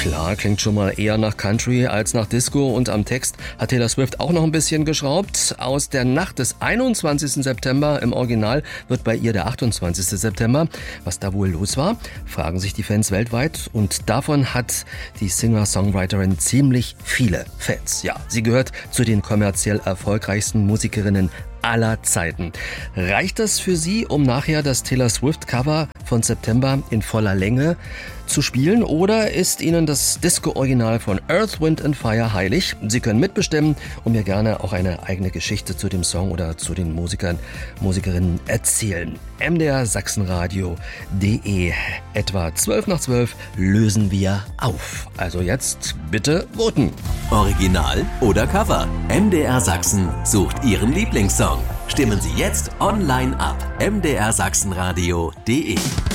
Klar, klingt schon mal eher nach Country als nach Disco und am Text hat Taylor Swift auch noch ein bisschen geschraubt. Aus der Nacht des 21. September im Original wird bei ihr der 28. September. Was da wohl los war, fragen sich die Fans weltweit und davon hat die Singer-Songwriterin ziemlich viele Fans. Ja, sie gehört zu den kommerziell erfolgreichsten Musikerinnen aller Zeiten. Reicht das für Sie, um nachher das Taylor Swift-Cover von September in voller Länge zu spielen? Oder ist Ihnen das Disco-Original von Earth, Wind and Fire heilig? Sie können mitbestimmen und mir gerne auch eine eigene Geschichte zu dem Song oder zu den Musikerinnen erzählen. mdrsachsenradio.de. Etwa 11:12 lösen wir auf. Also jetzt bitte voten. Original oder Cover? MDR Sachsen sucht Ihren Lieblingssong. Stimmen Sie jetzt online ab. mdrsachsenradio.de